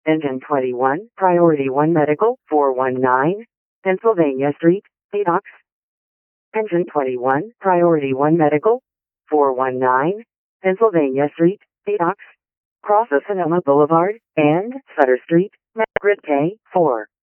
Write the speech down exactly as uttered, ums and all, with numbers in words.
Engine twenty-one, Priority one Medical, four one nine, Pennsylvania Street, Haydock. Engine twenty-one, Priority one Medical, four one nine, Pennsylvania Street, Haydock. Cross of Sonoma Boulevard and Sutter Street, Grid K, four.